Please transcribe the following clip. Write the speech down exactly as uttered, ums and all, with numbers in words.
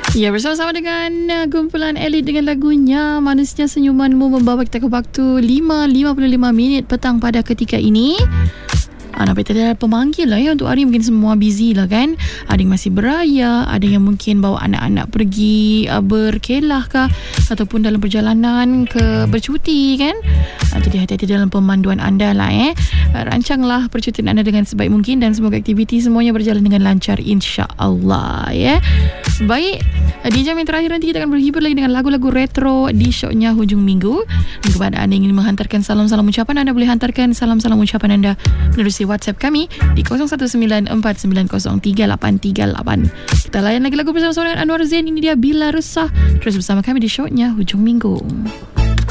Ya, bersama-sama dengan uh, kumpulan elit dengan lagunya Manisnya Senyumanmu membawa kita ke waktu lima lima puluh lima minit petang pada ketika ini. Ah, nampak tadi ada pemanggil lah ya untuk hari mungkin semua busy lah kan. Ada yang masih beraya, ada yang mungkin bawa anak-anak pergi uh, berkelah kah ataupun dalam perjalanan ke bercuti kan. Ah, jadi hati-hati dalam pemanduan anda lah eh. Ah, rancanglah percutian anda dengan sebaik mungkin dan semoga aktiviti semuanya berjalan dengan lancar insya-Allah ya. Baik, di jam yang terakhir nanti kita akan berhibur lagi dengan lagu-lagu retro di shownya hujung minggu. Dan kepada anda yang ingin menghantarkan salam-salam ucapan, anda boleh hantarkan salam-salam ucapan anda menerusi WhatsApp kami di kosong satu sembilan empat sembilan kosong tiga lapan tiga lapan. Kita layan lagi lagu bersama-sama dengan Anwar Zain. Ini dia Bila Resah. Terus bersama kami di shownya hujung minggu.